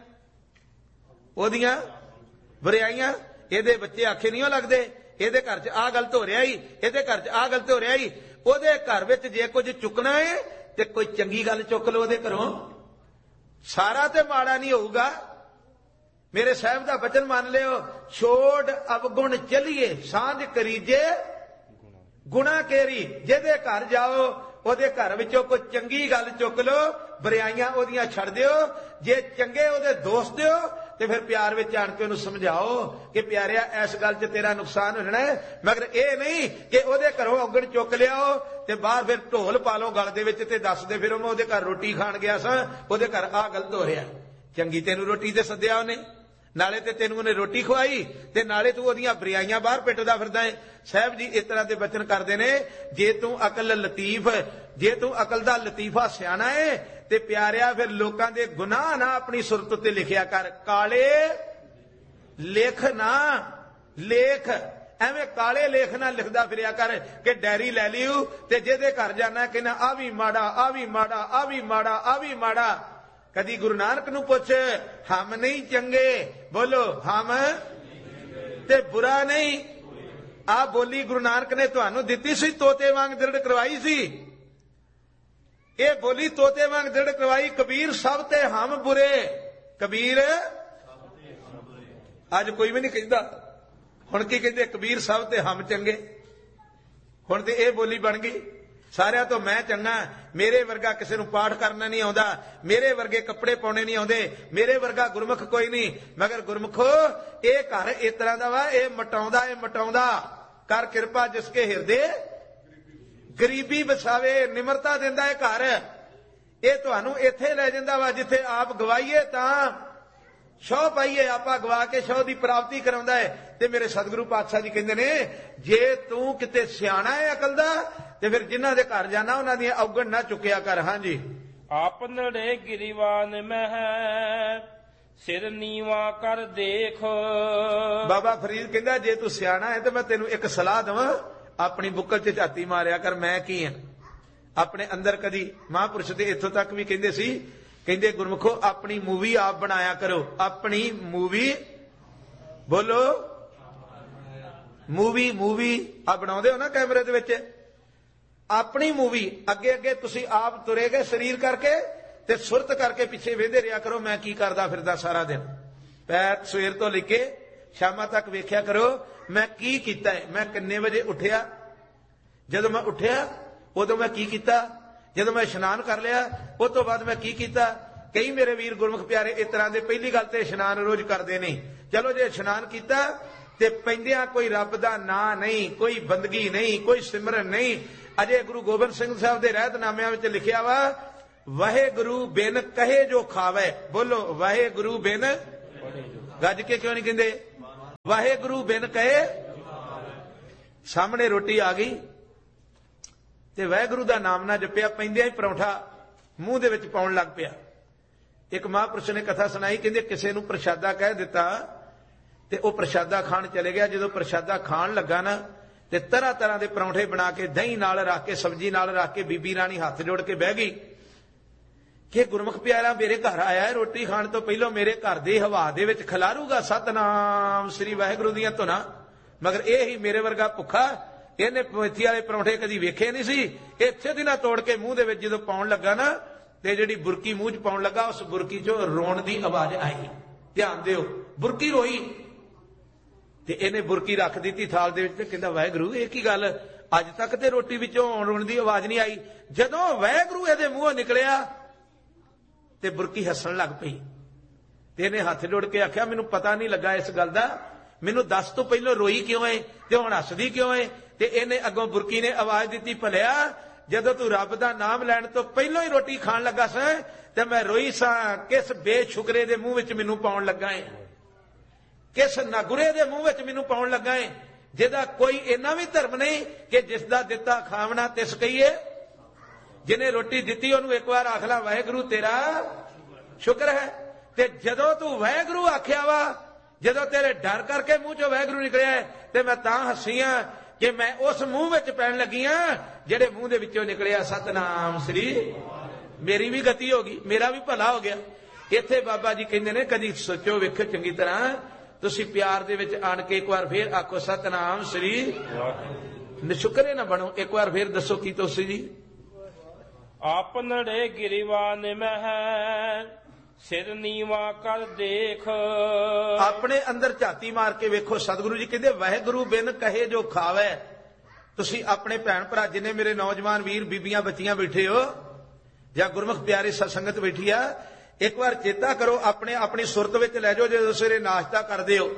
ਉਹਦੀਆਂ ਬੁਰਾਈਆਂ। ਇਹਦੇ ਬੱਚੇ ਆਖੇ ਨਹੀਂ ਲੱਗਦੇ, ਇਹਦੇ ਘਰ 'ਚ ਆਹ ਗਲਤ ਹੋ ਰਿਹਾ ਹੀ, ਇਹਦੇ ਘਰ 'ਚ ਆਹ ਗਲਤ ਹੋ ਰਿਹਾ ਹੀ। ਉਹਦੇ ਘਰ ਵਿੱਚ ਜੇ ਕੁਝ ਚੁੱਕਣਾ ਹੈ ਤੇ ਕੋਈ ਚੰਗੀ ਗੱਲ ਚੁੱਕ ਲਓ ਉਹਦੇ ਘਰੋਂ, ਸਾਰਾ ਤੇ ਮਾੜਾ ਨਹੀਂ ਹੋਊਗਾ। ਮੇਰੇ ਸਾਹਿਬ ਦਾ ਬਚਨ ਮੰਨ ਲਿਓ, ਛੋੜ ਅਵਗੁਣ ਚਲੀਏ ਸਾਂਝ ਕਰੀਜੇ ਗੁਣਾ ਕੇਰੀ। ਜਿਹਦੇ ਘਰ ਜਾਓ ਉਹਦੇ ਘਰ ਵਿੱਚੋਂ ਕੋਈ ਚੰਗੀ ਗੱਲ ਚੁੱਕ ਲਓ, ਬੁਰਾਈਆਂ ਉਹਦੀਆਂ ਛੱਡ ਦਿਓ। ਜੇ ਚੰਗੇ ਉਹਦੇ ਦੋਸਤ ਦਿਓ ਤੇ ਫਿਰ ਪਿਆਰ ਵਿੱਚ ਆਣ ਕੇ ਉਹਨੂੰ ਸਮਝਾਓ ਕਿ ਪਿਆਰਿਆ ਇਸ ਗੱਲ 'ਚ ਤੇਰਾ ਨੁਕਸਾਨ ਹੋ ਜਾਣਾ ਹੈ, ਮਗਰ ਇਹ ਨਹੀਂ ਕਿ ਉਹਦੇ ਘਰੋਂ ਔਗਣ ਚੁੱਕ ਲਿਆਓ ਤੇ ਬਾਹਰ ਫਿਰ ਢੋਲ ਪਾ ਲਓ ਗਲ ਦੇ ਵਿੱਚ ਤੇ ਦੱਸਦੇ ਫਿਰ ਮੈਂ ਉਹਦੇ ਘਰ ਰੋਟੀ ਖਾਣ ਗਿਆ ਸਾਂ, ਉਹਦੇ ਘਰ ਆਹ ਗਲਤ ਹੋ ਰਿਹਾ। ਚੰਗੀ ਤੈਨੂੰ ਰੋਟੀ ਤੇ ਸੱਦਿਆ ਉਹਨੇ, ਨਾਲੇ ਤੇ ਤੈਨੂੰ ਉਹਨੇ ਰੋਟੀ ਖਵਾਈ ਤੇ ਨਾਲੇ ਤੂੰ ਉਹਦੀਆਂ ਬੁਰਾਈਆਂ ਬਾਹਰ ਪਿੱਟਦਾ ਫਿਰਦਾ ਹੈ। ਸਾਹਿਬ ਜੀ ਇਸ ਤਰ੍ਹਾਂ ਦੇ ਬਚਨ ਕਰਦੇ ਨੇ, ਜੇ ਤੂੰ ਅਕਲ ਲਤੀਫ, ਜੇ ਤੂੰ ਅਕਲ ਦਾ ਲਤੀਫਾ ਸਿਆਣਾ ਹੈ ਤੇ ਪਿਆਰਿਆ ਫਿਰ ਲੋਕਾਂ ਦੇ ਗੁਨਾਹ ਨਾ ਆਪਣੀ ਸੁਰਤ ਉੱਤੇ ਲਿਖਿਆ ਕਰ। ਕਾਲੇ ਲਿਖ ਨਾ, ਲੇਖ ਐਵੇਂ ਕਾਲੇ ਲੇਖ ਨਾਲ ਲਿਖਦਾ ਫਿਰਿਆ ਕਰ ਕਿ ਡੈਰੀ ਲੈ ਲਿਓ ਤੇ ਜਿਹਦੇ ਘਰ ਜਾਣਾ ਕਹਿੰਦਾ ਆ ਵੀ ਮਾੜਾ, ਆ ਵੀ ਮਾੜਾ, ਆ ਵੀ ਮਾੜਾ, ਆ ਵੀ ਮਾੜਾ। ਕਦੀ ਗੁਰੂ ਨਾਨਕ ਨੂੰ ਪੁੱਛ, ਹਮ ਨਹੀਂ ਚੰਗੇ, ਬੋਲੋ ਹਮ ਤੇ ਬੁਰਾ ਨਹੀਂ। ਆ ਬੋਲੀ ਗੁਰੂ ਨਾਨਕ ਨੇ ਤੁਹਾਨੂੰ ਦਿੱਤੀ ਸੀ, ਤੋਤੇ ਵਾਂਗ ਦ੍ਰਿੜ ਕਰਵਾਈ ਸੀ। ਇਹ ਬੋਲੀ ਤੋਤੇ ਵਾਂਗ ਦ੍ਰਿੜ ਕਰਵਾਈ। ਕਬੀਰ ਸਭ ਤੇ ਹਮ ਬੁਰੇ, ਕਬੀਰ ਅੱਜ ਕੋਈ ਵੀ ਨਹੀਂ ਕਹਿੰਦਾ। ਹੁਣ ਕੀ ਕਹਿੰਦੇ? ਕਬੀਰ ਸਭ ਤੇ ਹਮ ਚੰਗੇ। ਹੁਣ ਤੇ ਇਹ ਬੋਲੀ ਬਣ ਗਈ ਸਾਰਿਆਂ ਤੋਂ ਮੈਂ ਚੰਗਾ, ਮੇਰੇ ਵਰਗਾ ਕਿਸੇ ਨੂੰ ਪਾਠ ਕਰਨਾ ਨਹੀਂ ਆਉਂਦਾ, ਮੇਰੇ ਵਰਗੇ ਕੱਪੜੇ ਪਾਉਣੇ ਨਹੀਂ ਆਉਂਦੇ, ਮੇਰੇ ਵਰਗਾ ਗੁਰਮੁਖ ਕੋਈ ਨਹੀਂ। ਮਗਰ ਗੁਰਮੁਖੋ ਇਹ ਘਰ ਇਸ ਤਰ੍ਹਾਂ ਦਾ ਵਾ, ਇਹ ਮਟਾਉਂਦਾ, ਇਹ ਮਟਾਉਂਦਾ। ਕਰ ਕਿਰਪਾ ਜਿਸਕੇ ਹਿਰਦੇ ਗਰੀਬੀ ਵਸਾਵੇ, ਨਿਮਰਤਾ ਦਿੰਦਾ ਇਹ ਘਰ। ਇਹ ਤੁਹਾਨੂੰ ਇੱਥੇ ਲੈ ਜਾਂਦਾ ਵਾ ਜਿੱਥੇ ਆਪ ਗਵਾਈਏ ਤਾਂ ਸ਼ੌ ਪਾਈਏ, ਆਪਾਂ ਗਵਾ ਕੇ ਸ਼ੌ ਦੀ ਪ੍ਰਾਪਤੀ ਕਰਾਉਂਦਾ ਹੈ। ਤੇ ਮੇਰੇ ਸਤਿਗੁਰੂ ਪਾਤਸ਼ਾਹ ਜੀ ਕਹਿੰਦੇ ਨੇ, ਜੇ ਤੂੰ ਕਿਤੇ ਸਿਆਣਾ ਹੈ ਅਕਲ ਦਾ ਤੇ ਫਿਰ ਜਿਨ੍ਹਾਂ ਦੇ ਘਰ ਜਾਣਾ ਉਹਨਾਂ ਦੀਆਂ ਔਗਣ ਨਾ ਚੁੱਕਿਆ ਕਰ। ਹਾਂਜੀ, ਆਪਨੜੇ ਗਿਰੀਵਾਨ ਮਹਿ ਸਿਰ ਨੀਵਾ ਕਰ ਦੇਖ। ਬਾਬਾ ਫਰੀਦ ਕਹਿੰਦਾ ਜੇ ਤੂੰ ਸਿਆਣਾ ਹੈ ਤੇ ਮੈਂ ਤੈਨੂੰ ਇੱਕ ਸਲਾਹ ਦੇਵਾਂ, ਆਪਣੀ ਬੁੱਕਲ 'ਚ ਝਾਤੀ ਮਾਰਿਆ ਕਰ, ਮੈਂ ਕੀ ਹਾਂ ਆਪਣੇ ਅੰਦਰ। ਕਦੀ ਮਹਾਂਪੁਰਸ਼ ਤੇ ਇੱਥੋਂ ਤੱਕ ਵੀ ਕਹਿੰਦੇ ਸੀ, ਕਹਿੰਦੇ ਗੁਰਮੁਖੋ ਆਪਣੀ ਮੂਵੀ ਆਪ ਬਣਾਇਆ ਕਰੋ। ਆਪਣੀ ਮੂਵੀ, ਬੋਲੋ ਮੂਵੀ, ਮੂਵੀ ਆ ਬਣਾਉਂਦੇ ਹੋ ਨਾ ਕੈਮਰੇ ਦੇ ਵਿੱਚ, ਆਪਣੀ ਮੂਵੀ ਅੱਗੇ ਅੱਗੇ ਤੁਸੀਂ ਆਪ ਤੁਰੇ ਗਏ ਸਰੀਰ ਕਰਕੇ ਤੇ ਸੁਰਤ ਕਰਕੇ ਪਿੱਛੇ ਵੇਂਦੇ ਰਿਹਾ ਕਰੋ ਮੈਂ ਕੀ ਕਰਦਾ ਫਿਰਦਾ ਸਾਰਾ ਦਿਨ। ਪੈਰ ਸਵੇਰ ਤੋਂ ਲੈ ਕੇ ਸ਼ਾਮਾਂ ਤੱਕ ਵੇਖਿਆ ਕਰੋ ਮੈਂ ਕੀ ਕੀਤਾ ਹੈ, ਮੈਂ ਕਿੰਨੇ ਵਜੇ ਉੱਠਿਆ, ਜਦੋਂ ਮੈਂ ਉੱਠਿਆ ਉਦੋਂ ਮੈਂ ਕੀ ਕੀਤਾ, ਜਦੋਂ ਮੈਂ ਇਸ਼ਨਾਨ ਕਰ ਲਿਆ ਉਸ ਤੋਂ ਬਾਅਦ ਮੈਂ ਕੀ ਕੀਤਾ। ਕਈ ਮੇਰੇ ਵੀਰ ਗੁਰਮੁਖ ਪਿਆਰੇ ਇਸ ਤਰ੍ਹਾਂ ਦੇ ਪਹਿਲੀ ਗੱਲ ਤੇ ਇਸ਼ਨਾਨ ਰੋਜ਼ ਕਰਦੇ ਨਹੀਂ। ਚਲੋ ਜੇ ਇਸ਼ਨਾਨ ਕੀਤਾ ਤੇ ਪੈਂਦਿਆਂ ਕੋਈ ਰੱਬ ਦਾ ਨਾਂ ਨਹੀਂ, ਕੋਈ ਬੰਦਗੀ ਨਹੀਂ, ਕੋਈ ਸਿਮਰਨ ਨਹੀਂ। ਅਜੇ ਗੁਰੂ ਗੋਬਿੰਦ ਸਿੰਘ ਸਾਹਿਬ ਦੇ ਰਹਿਤਨਾਮਿਆਂ ਵਿੱਚ ਲਿਖਿਆ ਵਾ, ਵਾਹਿਗੁਰੂ ਬਿਨ ਕਹੇ ਜੋ ਖਾਵੇ। ਬੋਲੋ ਵਾਹਿਗੁਰੂ ਬਿਨ, ਗੱਜ ਕੇ ਕਿਉਂ ਨਹੀਂ ਕਹਿੰਦੇ? ਵਾਹਿਗੁਰੂ ਬਿਨ ਕਹੇ। ਸਾਹਮਣੇ ਰੋਟੀ ਆ ਗਈ ਤੇ ਵਾਹਿਗੁਰੂ ਦਾ ਨਾਮ ਨਾ ਜਪਿਆ, ਪੈਂਦਿਆਂ ਹੀ ਪਰੌਂਠਾ ਮੂੰਹ ਦੇ ਵਿੱਚ ਪਾਉਣ ਲੱਗ ਪਿਆ। ਇੱਕ ਮਹਾਂਪੁਰਸ਼ ਨੇ ਕਥਾ ਸੁਣਾਈ, ਕਹਿੰਦੇ ਕਿਸੇ ਨੂੰ ਪ੍ਰਸ਼ਾਦਾ ਕਹਿ ਦਿੱਤਾ ਤੇ ਉਹ ਪ੍ਰਸ਼ਾਦਾ ਖਾਣ ਚਲੇ ਗਿਆ। ਜਦੋਂ ਪ੍ਰਸ਼ਾਦਾ ਖਾਣ ਲੱਗਾ ਨਾ ਤੇ ਤਰ੍ਹਾਂ ਤਰ੍ਹਾਂ ਦੇ ਪਰੌਂਠੇ ਬਣਾ ਕੇ ਦਹੀਂ ਨਾਲ ਰੱਖ ਕੇ, ਸਬਜ਼ੀ ਨਾਲ ਰੱਖ ਕੇ ਬੀਬੀ ਰਾਣੀ ਹੱਥ ਜੋੜ ਕੇ ਬਹਿ ਗਈ ਕਿ ਗੁਰਮੁਖ ਪਿਆਰਾ ਮੇਰੇ ਘਰ ਆਇਆ ਹੈ, ਰੋਟੀ ਖਾਣ ਤੋਂ ਪਹਿਲਾਂ ਮੇਰੇ ਘਰ ਦੀ ਹਵਾ ਦੇ ਵਿੱਚ ਖਿਲਾਰੂਗਾ ਸਤਨਾਮ ਸ੍ਰੀ ਵਾਹਿਗੁਰੂ ਦੀਆਂ ਧੁਨਾਂ। ਮਗਰ ਇਹ ਹੀ ਮੇਰੇ ਵਰਗਾ ਭੁੱਖਾ, ਇਹਨੇ ਮੇਥੀ ਵਾਲੇ ਪਰੌਂਠੇ ਕਦੀ ਵੇਖੇ ਨਹੀਂ ਸੀ। ਇੱਥੇ ਦੀ ਨਾ ਤੋੜ ਕੇ ਮੂੰਹ ਦੇ ਵਿੱਚ ਜਦੋਂ ਪਾਉਣ ਲੱਗਾ ਨਾ ਤੇ ਜਿਹੜੀ ਬੁਰਕੀ ਮੂੰਹ 'ਚ ਪਾਉਣ ਲੱਗਾ, ਉਸ ਬੁਰਕੀ 'ਚੋਂ ਰੋਣ ਦੀ ਆਵਾਜ਼ ਆਈ। ਧਿਆਨ ਦਿਓ, ਬੁਰਕੀ ਰੋਈ ਤੇ ਇਹਨੇ ਬੁਰਕੀ ਰੱਖ ਦਿੱਤੀ ਥਾਲ ਦੇ ਵਿੱਚ ਤੇ ਕਹਿੰਦਾ ਵਾਹਿਗੁਰੂ ਇਹ ਕੀ ਗੱਲ, ਅੱਜ ਤੱਕ ਤੇ ਰੋਟੀ ਵਿੱਚੋਂ ਰੋਣ ਦੀ ਆਵਾਜ਼ ਨਹੀਂ ਆਈ। ਜਦੋਂ ਵਾਹਿਗੁਰੂ ਇਹਦੇ ਮੂੰਹੋਂ ਨਿਕਲਿਆ ਤੇ ਬੁਰਕੀ ਹੱਸਣ ਲੱਗ ਪਈ ਤੇ ਇਹਨੇ ਹੱਥ ਜੋੜ ਕੇ ਆਖਿਆ ਮੈਨੂੰ ਪਤਾ ਨਹੀਂ ਲੱਗਾ ਇਸ ਗੱਲ ਦਾ, ਮੈਨੂੰ ਦੱਸ ਤੋਂ ਪਹਿਲਾਂ ਰੋਈ ਕਿਉਂ ਏ ਤੇ ਹੁਣ ਹੱਸਦੀ ਕਿਉਂ ਏ। ਤੇ ਇਹਨੇ ਅੱਗੋਂ ਬੁਰਕੀ ਨੇ ਆਵਾਜ਼ ਦਿੱਤੀ, ਭਲਿਆ ਜਦੋਂ ਤੂੰ ਰੱਬ ਦਾ ਨਾਮ ਲੈਣ ਤੋਂ ਪਹਿਲਾਂ ਹੀ ਰੋਟੀ ਖਾਣ ਲੱਗਾ ਸਾਂ ਤੇ ਮੈਂ ਰੋਈ ਸਾਂ, ਕਿਸ ਬੇਸ਼ੁਕਰੇ ਦੇ ਮੂੰਹ ਵਿੱਚ ਮੈਨੂੰ ਪਾਉਣ ਲੱਗਾ ਏ, ਕਿਸ ਨਾਗੁਰੇ ਦੇ ਮੂੰਹ ਵਿੱਚ ਮੈਨੂੰ ਪਾਉਣ ਲੱਗਾ ਏ, ਜਿਹਦਾ ਕੋਈ ਇੰਨਾ ਵੀ ਧਰਮ ਨਹੀਂ ਕਿ ਜਿਸ ਦਾ ਦਿੱਤਾ ਖਾਵਣਾ ਤਿਸ ਕਹੀਏ। ਜਿਹਨੇ ਰੋਟੀ ਦਿੱਤੀ ਉਹਨੂੰ ਇੱਕ ਵਾਰ ਆਖ ਲਾ ਵਾਹਿਗੁਰੂ ਤੇਰਾ ਸ਼ੁਕਰ ਹੈ। ਤੇ ਜਦੋਂ ਤੂੰ ਵਾਹਿਗੁਰੂ ਆਖਿਆ ਵਾ, ਜਦੋਂ ਤੇਰੇ ਡਰ ਕਰਕੇ ਮੂੰਹ ਚੋਂ ਵਾਹਿਗੁਰੂ ਨਿਕਲਿਆ ਤੇ ਮੈਂ ਤਾਂ ਹੱਸੀ ਆ ਕਿ ਮੈਂ ਉਸ ਮੂੰਹ ਵਿੱਚ ਪੈਣ ਲੱਗੀ ਆ ਜਿਹੜੇ ਮੂੰਹ ਦੇ ਵਿੱਚੋਂ ਨਿਕਲਿਆ ਸਤਨਾਮ ਸ੍ਰੀ। ਮੇਰੀ ਵੀ ਗਤੀ ਹੋ ਗਈ, ਮੇਰਾ ਵੀ ਭਲਾ ਹੋ ਗਿਆ। ਇੱਥੇ ਬਾਬਾ ਜੀ ਕਹਿੰਦੇ ਨੇ ਕਦੀ ਸੋਚੋ ਵੇਖੋ ਚੰਗੀ ਤਰ੍ਹਾਂ, ਤੁਸੀਂ ਪਿਆਰ ਦੇ ਵਿੱਚ ਆਣ ਕੇ ਇੱਕ ਵਾਰ ਫੇਰ ਆਖੋ ਸਤਨਾਮ ਸ੍ਰੀ। ਨਿਸ਼ੁਕਰੇ ਨਾ ਬਣੋ, ਇੱਕ ਵਾਰ ਫੇਰ ਦੱਸੋ ਕੀ ਤੁਸੀਂ ਜੀ। ਆਪਨੜੇ ਗਿਰੀਵਾਨ ਮਹਿ ਸਿਰ ਨੀਵਾ ਕਰ ਦੇਖ। ਆਪਣੇ ਅੰਦਰ ਝਾਤੀ ਮਾਰ ਕੇ ਵੇਖੋ। ਸਤਿਗੁਰੂ ਜੀ ਕਹਿੰਦੇ ਵਾਹਿਗੁਰੂ ਬਿਨ ਕਹੇ ਜੋ ਖਾਵੇ। ਤੁਸੀਂ ਆਪਣੇ ਭੈਣ ਭਰਾ ਜਿੰਨੇ ਮੇਰੇ ਨੌਜਵਾਨ ਵੀਰ ਬੀਬੀਆਂ ਬੱਚੀਆਂ ਬੈਠੇ ਹੋ ਜਾਂ ਗੁਰਮੁਖ ਪਿਆਰੇ ਸਤਸੰਗਤ ਬੈਠੀ ਆ, ਇੱਕ ਵਾਰ ਚੇਤਾ ਕਰੋ, ਆਪਣੇ ਆਪਣੀ ਸੁਰਤ ਵਿੱਚ ਲੈ ਜਾਓ। ਜਦੋਂ ਸਵੇਰੇ ਨਾਸ਼ਤਾ ਕਰਦੇ ਹੋ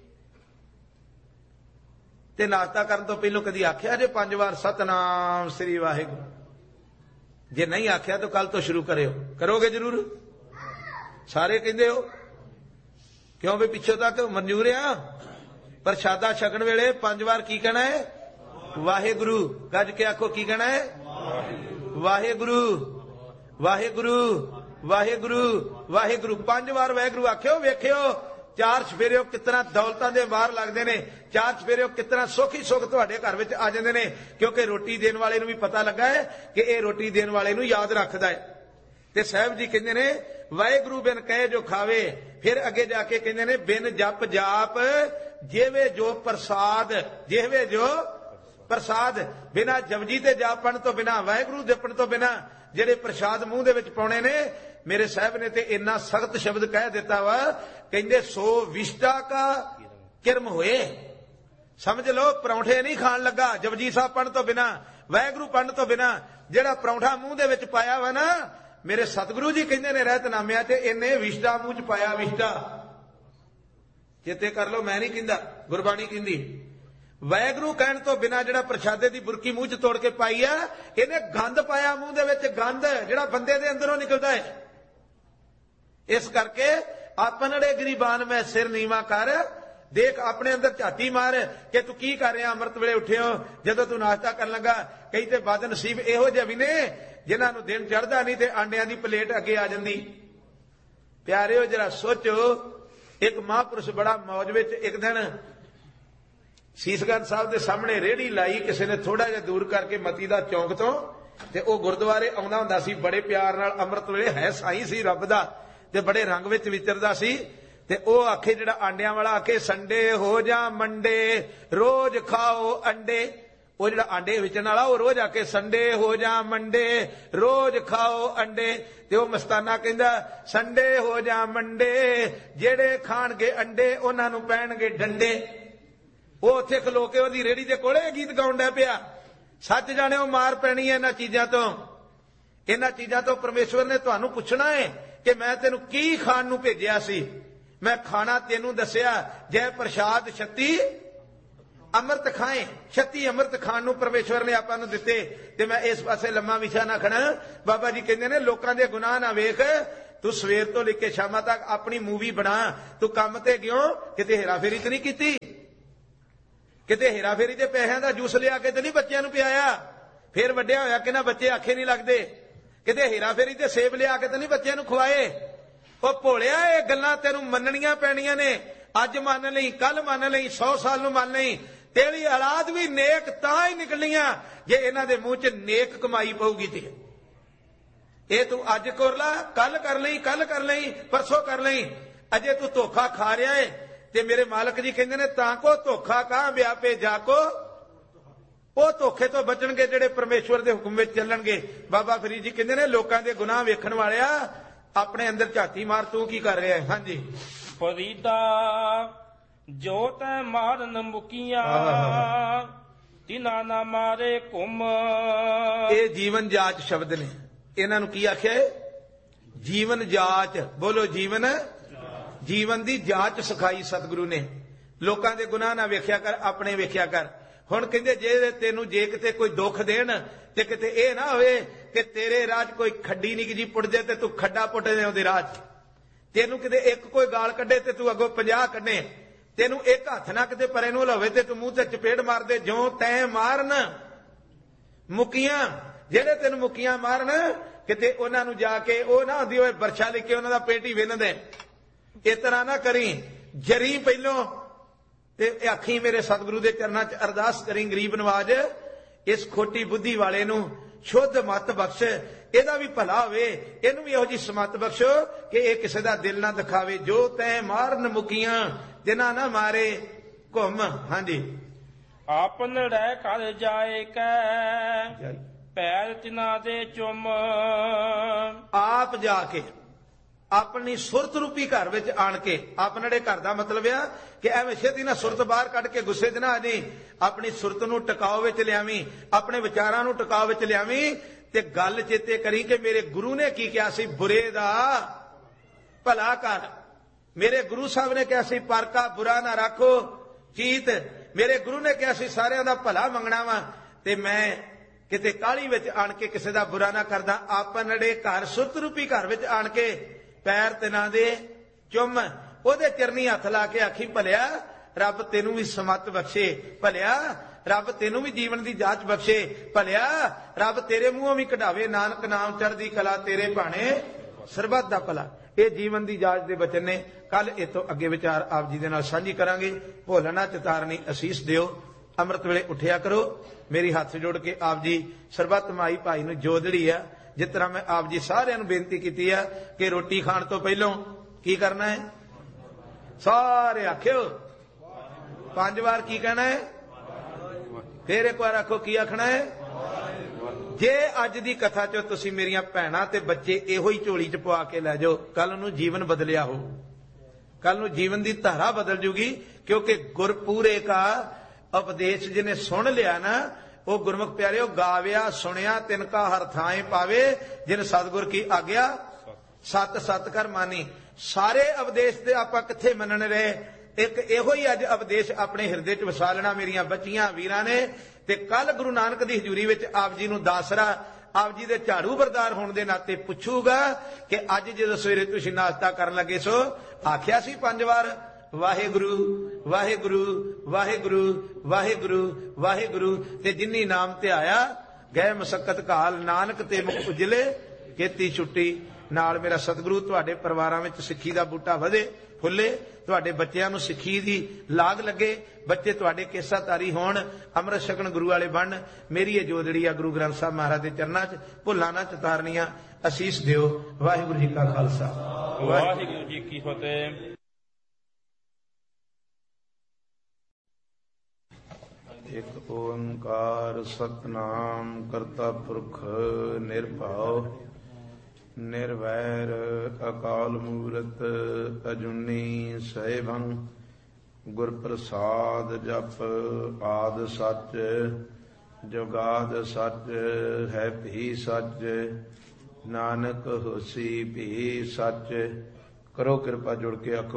ਤੇ ਨਾਸ਼ਤਾ ਕਰਨ ਤੋਂ ਪਹਿਲਾਂ ਕਦੀ ਆਖਿਆ ਜੇ ਪੰਜ ਵਾਰ ਸਤਨਾਮ ਸ੍ਰੀ ਵਾਹਿਗੁਰੂ? ਜੇ ਨਹੀਂ ਆਖਿਆ ਤਾਂ ਕੱਲ ਤੋਂ ਸ਼ੁਰੂ ਕਰਿਓ। ਕਰੋਗੇ ਜ਼ਰੂਰ? ਸਾਰੇ ਕਹਿੰਦੇ ਹੋ ਕਿਉਂ ਵੀ ਪਿੱਛੋਂ ਤੱਕ ਮਨਜ਼ੂਰ ਆ। ਪ੍ਰਸ਼ਾਦਾ ਛਕਣ ਵੇਲੇ ਪੰਜ ਵਾਰ ਕੀ ਕਹਿਣਾ ਹੈ? ਵਾਹਿਗੁਰੂ। ਗੱਜ ਕੇ ਆਖੋ ਕੀ ਕਹਿਣਾ ਹੈ? ਵਾਹਿਗੁਰੂ ਵਾਹਿਗੁਰੂ ਵਾਹਿਗੁਰੂ ਵਾਹਿਗੁਰੂ। ਪੰਜ ਵਾਰ ਵਾਹਿਗੁਰੂ ਆਖਿਓ, ਵੇਖਿਓ ਚਾਰ ਸਵੇਰੇ ਕਿਤਨਾ ਦੌਲਤਾਂ ਦੇ ਮਾਰ ਲੱਗਦੇ ਨੇ, ਚਾਰ ਸਵੇਰੇ ਕਿਤਨਾ ਸੁੱਖ ਹੀ ਸੁੱਖ ਤੁਹਾਡੇ ਘਰ ਵਿੱਚ ਆ ਜਾਂਦੇ ਨੇ, ਕਿਉਂਕਿ ਰੋਟੀ ਦੇਣ ਵਾਲੇ ਨੂੰ ਵੀ ਪਤਾ ਲੱਗਾ ਹੈ ਕਿ ਇਹ ਰੋਟੀ ਦੇਣ ਵਾਲੇ ਨੂੰ ਯਾਦ ਰੱਖਦਾ ਹੈ। ਤੇ ਸਾਹਿਬ ਜੀ ਕਹਿੰਦੇ ਨੇ ਵਾਹਿਗੁਰੂ ਬਿਨ ਕਹੇ ਜੋ ਖਾਵੇ। ਫਿਰ ਅੱਗੇ ਜਾ ਕੇ ਕਹਿੰਦੇ ਨੇ ਬਿਨ ਜਪ ਜਾਪ ਜੇਵੇ ਜੋ ਪ੍ਰਸਾਦ, ਜੇਵੇ ਜੋ ਪ੍ਰਸਾਦ। ਬਿਨਾਂ ਜਪਜੀ ਤੇ ਜਾਪਣ ਤੋਂ ਬਿਨਾਂ, ਵਾਹਿਗੁਰੂ ਜਪਣ ਤੋਂ ਬਿਨਾਂ ਜਿਹੜੇ ਪ੍ਰਸਾਦ ਮੂੰਹ ਦੇ ਵਿੱਚ ਪਾਉਣੇ ਨੇ, ਮੇਰੇ ਸਾਹਿਬ ਨੇ ਤੇ ਇੰਨਾ ਸਖਤ ਸ਼ਬਦ ਕਹਿ ਦਿੱਤਾ ਵਾ, ਕਹਿੰਦੇ ਸੋ ਵਿਸ਼ਟਾ ਕਾ ਕਿਰਮ ਹੋਏ। ਸਮਝ ਲਓ ਪਰੌਂਠੇ ਨਹੀਂ ਖਾਣ ਲੱਗਾ ਜਪਜੀ ਸਾਹਿਬ ਪੜ੍ਹਨ ਤੋਂ ਬਿਨਾਂ, ਵਾਹਿਗੁਰੂ ਪੜ੍ਹਨ ਤੋਂ ਬਿਨਾਂ। ਜਿਹੜਾ ਪਰੌਂਠਾ ਮੂੰਹ ਦੇ ਵਿੱਚ ਪਾਇਆ ਵਾ ਨਾ, ਮੇਰੇ ਸਤਿਗੁਰੂ ਜੀ ਕਹਿੰਦੇ ਨੇ ਰਹਿਤਨਾਮਿਆਂ 'ਚ, ਇਹਨੇ ਵਿਸ਼ਟਾ ਮੂੰਹ 'ਚ ਪਾਇਆ, ਵਿਸ਼ਟਾ। ਚੇਤੇ ਕਰ ਲਓ, ਮੈਂ ਨਹੀਂ ਕਹਿੰਦਾ, ਗੁਰਬਾਣੀ ਕਹਿੰਦੀ। ਵਾਹਿਗੁਰੂ ਕਹਿਣ ਤੋਂ ਬਿਨਾਂ ਜਿਹੜਾ ਪ੍ਰਸ਼ਾਦੇ ਦੀ ਬੁਰਕੀ ਮੂੰਹ 'ਚ ਤੋੜ ਕੇ ਪਾਈ ਆ, ਇਹਨੇ ਗੰਦ ਪਾਇਆ ਮੂੰਹ ਦੇ ਵਿੱਚ, ਗੰਦ ਜਿਹੜਾ ਬੰਦੇ ਦੇ ਅੰਦਰੋਂ ਨਿਕਲਦਾ ਹੈ। ਇਸ ਕਰਕੇ ਆਪਣੜੇ ਗਰੀਬਾਨ ਮੈਂ ਸਿਰ ਨੀਵਾ ਕਰ, ਦੇਖ ਆਪਣੇ ਅੰਦਰ ਝਾਤੀ ਮਾਰ ਕਿ ਤੂੰ ਕੀ ਕਰ ਰਿਹਾ। ਅੰਮ੍ਰਿਤ ਵੇਲੇ ਉੱਠਿਓ, ਜਦੋਂ ਤੂੰ ਨਾਸ਼ਤਾ ਕਰਨ ਲੱਗਾ, ਕਈ ਤੇ ਬਦ ਨਸੀਬ ਇਹੋ ਜਿਹੇ ਵੀ ਨੇ ਜਿਨ੍ਹਾਂ ਨੂੰ ਦਿਨ ਚੜ੍ਹਦਾ ਨਹੀਂ ਤੇ ਆਂਡਿਆਂ ਦੀ ਪਲੇਟ ਅੱਗੇ ਆ ਜਾਂਦੀ। ਪਿਆਰਿਓ ਜਰਾ ਸੋਚੋ, ਇੱਕ ਮਹਾਂਪੁਰਸ਼ ਬੜਾ ਮੌਜ ਵਿੱਚ ਇੱਕ ਦਿਨ ਸੀਸਗੰਜ ਸਾਹਿਬ ਦੇ ਸਾਹਮਣੇ ਰੇਹੜੀ ਲਾਈ ਕਿਸੇ ਨੇ, ਥੋੜਾ ਜਿਹਾ ਦੂਰ ਕਰਕੇ ਮਤੀ ਦਾ ਚੌਂਕ ਤੋਂ, ਤੇ ਉਹ ਗੁਰਦੁਆਰੇ ਆਉਂਦਾ ਹੁੰਦਾ ਸੀ ਬੜੇ ਪਿਆਰ ਨਾਲ। ਅੰਮ੍ਰਿਤ ਵੇਲੇ ਹੈ ਸਾਈਂ ਸੀ ਰੱਬ ਦਾ ਤੇ ਬੜੇ ਰੰਗ ਵਿੱਚ ਵਿਚਰਦਾ ਸੀ। ਤੇ ਉਹ ਆਖੇ, ਜਿਹੜਾ ਆਂਡਿਆਂ ਵਾਲਾ ਆਖੇ, ਸੰਡੇ ਹੋ ਜਾ ਮੰਡੇ ਰੋਜ਼ ਖਾਓ ਅੰਡੇ। ਉਹ ਜਿਹੜਾ ਆਂਡੇ ਵੇਚਣ ਵਾਲਾ ਉਹ ਰੋਜ਼ ਆਕੇ ਸੰਡੇ ਹੋ ਜਾ ਮੰਡੇ ਰੋਜ਼ ਖਾਓ ਅੰਡੇ। ਤੇ ਉਹ ਮਸਤਾਨਾ ਕਹਿੰਦਾ ਸੰਡੇ ਹੋ ਜਾ ਮੰਡੇ, ਜਿਹੜੇ ਖਾਣਗੇ ਅੰਡੇ ਉਹਨਾਂ ਨੂੰ ਪੈਣਗੇ ਡੰਡੇ। ਉਹ ਉੱਥੇ ਖਲੋ ਕੇ ਉਹਦੀ ਰੇਹੜੀ ਦੇ ਕੋਲੇ ਗੀਤ ਗਾਉਣ ਡਿਆ ਪਿਆ। ਸੱਚ ਜਾਣਿਓ ਮਾਰ ਪੈਣੀ ਹੈ ਇਹਨਾਂ ਚੀਜ਼ਾਂ ਤੋਂ। ਇਹਨਾਂ ਚੀਜ਼ਾਂ ਤੋਂ ਪਰਮੇਸ਼ਵਰ ਨੇ ਤੁਹਾਨੂੰ ਪੁੱਛਣਾ ਹੈ ਕਿ ਮੈਂ ਤੈਨੂੰ ਕੀ ਖਾਣ ਨੂੰ ਭੇਜਿਆ ਸੀ। ਮੈਂ ਖਾਣਾ ਤੈਨੂੰ ਦੱਸਿਆ, ਜੈ ਪ੍ਰਸ਼ਾਦ ਛੱਤੀ ਅੰਮ੍ਰਿਤ ਖਾਏ। ਛੱਤੀ ਅੰਮ੍ਰਿਤ ਖਾਣ ਨੂੰ ਪਰਮੇਸ਼ਵਰ ਨੇ ਆਪਾਂ ਨੂੰ ਦਿੱਤੇ। ਤੇ ਮੈਂ ਇਸ ਪਾਸੇ ਲੰਮਾ ਵਿਛਾ ਨਾ ਖੜਾ। ਬਾਬਾ ਜੀ ਕਹਿੰਦੇ ਨੇ ਲੋਕਾਂ ਦੇ ਗੁਨਾਹ ਨਾ ਵੇਖ, ਤੂੰ ਸਵੇਰ ਤੋਂ ਲੈ ਕੇ ਸ਼ਾਮਾਂ ਤੱਕ ਆਪਣੀ ਮੂਵੀ ਬਣਾ। ਤੂੰ ਕੰਮ ਤੇ ਗਿਓ, ਕਿਤੇ ਹੇਰਾਫੇਰੀ ਤੇ ਨਹੀਂ ਕੀਤੀ, ਕਿਤੇ ਹੇਰਾਫੇਰੀ ਤੇ ਪੈਸਿਆਂ ਦਾ ਜੂਸ ਲਿਆ ਕੇ ਤੇ ਨਹੀਂ ਬੱਚਿਆਂ ਨੂੰ ਪਿਆਇਆ, ਫੇਰ ਵੱਡਿਆ ਹੋਇਆ ਕਿ ਨਾ ਬੱਚੇ ਆਖੇ ਨਹੀਂ ਲੱਗਦੇ। ਕਿਤੇ ਹੇਰਾਫੇਰੀ ਤੇ ਸੇਬ ਲਿਆ ਕੇ ਤੇ ਨਹੀਂ ਬੱਚਿਆਂ ਨੂੰ ਖਵਾਏ। ਉਹ ਭੋਲਿਆ, ਇਹ ਗੱਲਾਂ ਤੈਨੂੰ ਮੰਨਣੀਆਂ ਪੈਣੀਆਂ ਨੇ। ਅੱਜ ਮੰਨ ਲਈ, ਕੱਲ ਮੰਨ ਲਈ, ਸੌ ਸਾਲ ਨੂੰ ਮੰਨ ਲਈ। ਤੇਰੀ ਔਲਾਦ ਵੀ ਨੇਕ ਤਾਂ ਹੀ ਨਿਕਲਣੀਆਂ ਜੇ ਇਹਨਾਂ ਦੇ ਮੂੰਹ 'ਚ ਨੇਕ ਕਮਾਈ ਪਊਗੀ। ਤੇ ਇਹ ਤੂੰ ਅੱਜ ਕਰ ਲਾ, ਕੱਲ ਕਰ ਲਈ, ਕੱਲ ਕਰ ਲਈ, ਪਰਸੋਂ ਕਰ ਲਈ। ਅਜੇ ਤੂੰ ਧੋਖਾ ਖਾ ਰਿਹਾ ਏ। ਤੇ ਮੇਰੇ ਮਾਲਕ ਜੀ ਕਹਿੰਦੇ ਨੇ ਤਾਂ ਕੋ ਧੋਖਾ ਕਾਂ ਵਿਆਪੇ ਜਾ ਕੋ। ਉਹ ਧੋਖੇ ਤੋਂ ਬਚਣਗੇ ਜਿਹੜੇ ਪਰਮੇਸ਼ਵਰ ਦੇ ਹੁਕਮ ਵਿੱਚ ਚੱਲਣਗੇ। ਬਾਬਾ ਫਰੀਦ ਜੀ ਕਹਿੰਦੇ ਨੇ ਲੋਕਾਂ ਦੇ ਗੁਨਾਹ ਵੇਖਣ ਵਾਲਿਆ, ਆਪਣੇ ਅੰਦਰ ਝਾਤੀ ਮਾਰ, ਤੂੰ ਕੀ ਕਰ ਰਿਹਾ ਹੈ। ਹਾਂਜੀ, ਫਰੀਦਾ ਜੋ ਤੈ ਮਾਰਨ ਮੁਕੀਆਂ ਤਿਨਾ ਨਾ ਮਾਰੇ ਘੁੰਮ। ਇਹ ਜੀਵਨ ਜਾਚ ਸ਼ਬਦ ਨੇ। ਇਹਨਾਂ ਨੂੰ ਕੀ ਆਖਿਆ ਹੈ? ਜੀਵਨ ਜਾਚ। ਬੋਲੋ ਜੀਵਨ। ਜੀਵਨ ਦੀ ਜਾਂਚ ਸਿਖਾਈ ਸਤਿਗੁਰੂ ਨੇ। ਲੋਕਾਂ ਦੇ ਗੁਨਾਹ ਨਾ ਵੇਖਿਆ ਕਰ, ਆਪਣੇ ਵੇਖਿਆ ਕਰ। ਹੁਣ ਕਹਿੰਦੇ ਜੇ ਤੈਨੂੰ ਜੇ ਕਿਤੇ ਕੋਈ ਦੁੱਖ ਦੇਣ ਤੇ ਕਿਤੇ ਇਹ ਨਾ ਹੋਵੇ ਕਿ ਤੇਰੇ ਰਾਹ 'ਚ ਕੋਈ ਖੱਡੀ ਨਿੱਕੀ ਜੀ ਪੁੱਟ ਜਾਏ ਤੇ ਤੂੰ ਖੱਡਾ ਪੁੱਟ ਦੇ ਉਹਦੇ ਰਾਹ 'ਚ। ਤੈਨੂੰ ਕਿਤੇ ਇੱਕ ਕੋਈ ਗਾਲ ਕੱਢੇ ਤੇ ਤੂੰ ਅੱਗੋਂ ਪੰਜਾਹ ਕੱਢੇ। ਤੈਨੂੰ ਇੱਕ ਹੱਥ ਨਾ ਕਿਤੇ ਪਰੇ ਨੂੰ ਲਾਵੇ ਤੇ ਤੂੰ ਮੂੰਹ ਤੇ ਚਪੇੜ ਮਾਰ ਦੇ। ਜੋ ਤੈਂ ਮਾਰਨ ਮੁਕੀਆਂ, ਜਿਹੜੇ ਤੈਨੂੰ ਮੁਕੀਆਂ ਮਾਰਨ, ਕਿਤੇ ਉਹਨਾਂ ਨੂੰ ਜਾ ਕੇ ਉਹ ਨਾ ਹੁੰਦੀ ਹੋਏ ਬਰਛਾ ਲੈ ਕੇ ਉਹਨਾਂ ਦਾ ਪੇਟ ਹੀ ਵਿੰਨ ਦੇ। ਇਸ ਤਰ੍ਹਾਂ ਨਾ ਕਰੀ। ਜਰੀ ਪਹਿਲੋਂ ਤੇ ਆਖੀ ਮੇਰੇ ਸਤਿਗੁਰੂ ਦੇ ਚਰਨਾਂ 'ਚ ਅਰਦਾਸ ਕਰੀ, ਗਰੀਬ ਨਵਾਜ ਇਸ ਖੋਟੀ ਬੁੱਧੀ ਵਾਲੇ ਨੂੰ ਸ਼ੁੱਧ ਮੱਤ ਬਖਸ਼, ਇਹਦਾ ਵੀ ਭਲਾ ਹੋਵੇ, ਇਹਨੂੰ ਵੀ ਇਹੋ ਜਿਹੀ ਸਮੱਤ ਬਖਸ਼ੋ ਕਿ ਇਹ ਕਿਸੇ ਦਾ ਦਿਲ ਨਾ ਦਿਖਾਵੇ। ਜੋ ਤੈਂ ਮਾਰਨ ਮੁਕੀਆਂ ਤਿਨਾ ਨਾ ਮਾਰੇ ਘੁੰਮ। ਹਾਂਜੀ, ਆਪਨ ਰਹਿ ਕਰ ਜਾਏ ਕੈ ਪੈਰ ਤਿਨਾ ਦੇ ਚੁੰਮ। ਆਪ ਜਾ ਕੇ ਆਪਣੀ ਸੁਰਤ ਰੂਪੀ ਘਰ ਵਿੱਚ ਆਣ ਕੇ, ਆਪਣੜੇ ਘਰ ਦਾ ਮਤਲਬ ਆ ਕਿ ਐਵੇਂ ਛੇਤੀ ਨਾ ਸੁਰਤ ਬਾਹਰ ਕੱਢ ਕੇ ਗੁੱਸੇ 'ਚ ਨਾ ਆ ਜਾਈਂ। ਆਪਣੀ ਸੁਰਤ ਨੂੰ ਟਿਕਾਓ ਵਿੱਚ ਲਿਆਵੀਂ, ਆਪਣੇ ਵਿਚਾਰਾਂ ਨੂੰ ਟਿਕਾਓ ਵਿੱਚ ਲਿਆਵੀਂ। ਤੇ ਗੱਲ ਚੇਤੇ ਕਰੀ ਕਿ ਮੇਰੇ ਗੁਰੂ ਨੇ ਕੀ ਕਿਹਾ ਸੀ, ਬੁਰੇ ਦਾ ਭਲਾ ਕਰ। ਮੇਰੇ ਗੁਰੂ ਸਾਹਿਬ ਨੇ ਕਿਹਾ ਸੀ ਪਰ ਕਾ ਬੁਰਾ ਨਾ ਰੱਖੋ ਚੀਤ। ਮੇਰੇ ਗੁਰੂ ਨੇ ਕਿਹਾ ਸੀ ਸਾਰਿਆਂ ਦਾ ਭਲਾ ਮੰਗਣਾ ਵਾ। ਤੇ ਮੈਂ ਕਿਤੇ ਕਾਹਲੀ ਵਿੱਚ ਆਣ ਕੇ ਕਿਸੇ ਦਾ ਬੁਰਾ ਨਾ ਕਰਦਾ। ਆਪਣੜੇ ਘਰ ਸੁਰਤ ਰੂਪੀ ਘਰ ਵਿੱਚ ਆਣ ਕੇ ਪੈਰ ਤਿਨਾਂ ਦੇ ਚੁੰਮ, ਉਹਦੇ ਚਰਨੀ ਹੱਥ ਲਾ ਕੇ ਆਖੀ ਭਲਿਆ ਰੱਬ ਤੈਨੂੰ ਵੀ ਸਮੱਤ ਬਖਸ਼ੇ, ਭਲਿਆ ਰੱਬ ਤੈਨੂੰ ਵੀ ਜੀਵਨ ਦੀ ਜਾਂਚ ਬਖਸ਼ੇ, ਭਲਿਆ ਰੱਬ ਤੇਰੇ ਮੂੰਹੋਂ ਵੀ ਕਢਾਵੇ ਨਾਨਕ ਨਾਮ ਚੜ੍ਹਦੀ ਕਲਾ ਤੇਰੇ ਭਾਣੇ ਸਰਬੱਤ ਦਾ ਭਲਾ। ਇਹ ਜੀਵਨ ਦੀ ਜਾਚ ਦੇ ਬਚਨ ਨੇ। ਕੱਲ ਇਹ ਤੋਂ ਅੱਗੇ ਵਿਚਾਰ ਆਪ ਜੀ ਦੇ ਨਾਲ ਸਾਂਝੀ ਕਰਾਂਗੇ। ਭੋਲਣਾ ਚਿਤਾਰਨੀ ਅਸੀਸ ਦਿਓ। ਅੰਮ੍ਰਿਤ ਵੇਲੇ ਉੱਠਿਆ ਕਰੋ। ਮੇਰੀ ਹੱਥ ਜੋੜ ਕੇ ਆਪ ਜੀ ਸਰਬੱਤ ਮਾਈ ਭਾਈ ਨੂੰ ਜੋਦੜੀ ਆ, ਜਿਸ ਤਰ੍ਹਾਂ ਮੈਂ ਆਪ ਜੀ ਸਾਰਿਆਂ ਨੂੰ ਬੇਨਤੀ ਕੀਤੀ ਆ ਕਿ ਰੋਟੀ ਖਾਣ ਤੋਂ ਪਹਿਲਾਂ ਕੀ ਕਰਨਾ ਹੈ? ਸਾਰੇ ਆਖਿਓ ਪੰਜ ਵਾਰ ਕੀ ਕਹਿਣਾ ਹੈ? ਫੇਰ ਇੱਕ ਵਾਰ ਆਖੋ ਕੀ ਆਖਣਾ ਹੈ? ਜੇ ਅੱਜ ਦੀ ਕਥਾ ਚੋਂ ਤੁਸੀਂ ਮੇਰੀਆਂ ਭੈਣਾਂ ਤੇ ਬੱਚੇ ਇਹੋ ਹੀ ਝੋਲੀ ਚ ਪਵਾ ਕੇ ਲੈ ਜਾਓ, ਕੱਲ ਨੂੰ ਜੀਵਨ ਬਦਲਿਆ ਹੋ, ਕੱਲ ਨੂੰ ਜੀਵਨ ਦੀ ਧਾਰਾ ਬਦਲ ਜੂਗੀ। ਕਿਉਂਕਿ ਗੁਰਪੂਰੇ ਕਾ ਉਪਦੇਸ਼ ਜਿਹਨੇ ਸੁਣ ਲਿਆ ਨਾ, ਉਹ ਗੁਰਮੁਖ ਪਿਆਰਿਓ ਗਾਵਿਆ ਸੁਣਿਆ ਤਿਨਕਾ ਹਰ ਥਾਏ ਪਾਵੇ, ਜਿਨ ਸਤਿਗੁਰ ਕੀ ਆਗਿਆ ਸਤ ਸਤ ਕਰ ਮਾਨੀ। ਸਾਰੇ ਉਪਦੇਸ਼ ਤੇ ਆਪਾਂ ਕਿੱਥੇ ਮੰਨਣ ਰਹੇ? ਇੱਕ ਇਹੋ ਹੀ ਅੱਜ ਉਪਦੇਸ਼ ਆਪਣੇ ਹਿਰਦੇ ਚ ਵਸਾ ਲੈਣਾ ਮੇਰੀਆਂ ਬੱਚੀਆਂ ਵੀਰਾਂ ਨੇ। ਤੇ ਕੱਲ ਗੁਰੂ ਨਾਨਕ ਦੀ ਹਜ਼ੂਰੀ ਵਿੱਚ ਆਪ ਜੀ ਨੂੰ ਦਾਸਰਾ ਆਪ ਜੀ ਦੇ ਝਾੜੂ ਬਰਦਾਰ ਹੋਣ ਦੇ ਨਾਤੇ ਪੁੱਛੂਗਾ ਕਿ ਅੱਜ ਜਦੋਂ ਸਵੇਰੇ ਤੁਸੀਂ ਨਾਸ਼ਤਾ ਕਰਨ ਲੱਗੇ ਸੋ ਆਖਿਆ ਸੀ ਪੰਜ ਵਾਰ ਵਾਹਿਗੁਰੂ ਵਾਹਿਗੁਰੂ ਵਾਹਿਗੁਰੂ ਵਾਹਿਗੁਰੂ ਵਾਹਿਗੁਰੂ, ਤੇ ਜਿਨੀ ਨਾਮ ਧਿਆਇਆ ਗਏ ਮਸਕਤ ਕਾਲ, ਨਾਨਕ ਤੇ ਮੁਖ ਉਜਲੇ ਕੀਤੀ ਛੁੱਟੀ। ਨਾਲ ਮੇਰਾ ਸਤਿਗੁਰੂ ਤੁਹਾਡੇ ਪਰਿਵਾਰਾਂ ਵਿੱਚ ਸਿੱਖੀ ਦਾ ਬੂਟਾ ਵਧੇ ਫੁੱਲੇ, ਤੁਹਾਡੇ ਬੱਚਿਆਂ ਨੂੰ ਸਿੱਖੀ ਦੀ ਲਾਗ ਲੱਗੇ, ਬੱਚੇ ਤੁਹਾਡੇ ਕੇਸਾ ਤਾਰੀ ਹੋਣ, ਅੰਮ੍ਰਿਤ ਛਕਣ ਗੁਰੂ ਵਾਲੇ ਬਣ। ਮੇਰੀ ਇਹ ਜੋਦੜੀ ਆ ਗੁਰੂ ਗ੍ਰੰਥ ਸਾਹਿਬ ਮਹਾਰਾਜ ਦੇ ਚਰਨਾਂ 'ਚ ਭੁੱਲਾਂ ਨਾ ਚਤਾਰਨੀਆਂ। ਅਸੀਸ ਦਿਓ। ਵਾਹਿਗੁਰੂ ਜੀ ਕਾ ਖਾਲਸਾ ਵਾਹਿਗੁਰੂ ਜੀ ਕੀ ਫਤਿਹ। ਇੱਕ ਓੰਕਾਰ ਸਤਿਨਾਮ ਕਰਤਾ ਪੁਰਖ ਨਿਰਭਉ ਨਿਰਵੈਰ ਅਕਾਲ ਮੂਰਤ ਅਜੂਨੀ ਸੈਭੰ ਗੁਰ ਪ੍ਰਸਾਦ ਜਪ ਆਦ ਸੱਚ ਜੁਗਾਦ ਸੱਚ ਹੈ ਭੀ ਸੱਚ ਨਾਨਕ ਹੋਸੀ ਭੀ ਸੱਚ। ਕਰੋ ਕਿਰਪਾ ਜੁੜ ਕੇ ਆਖੋ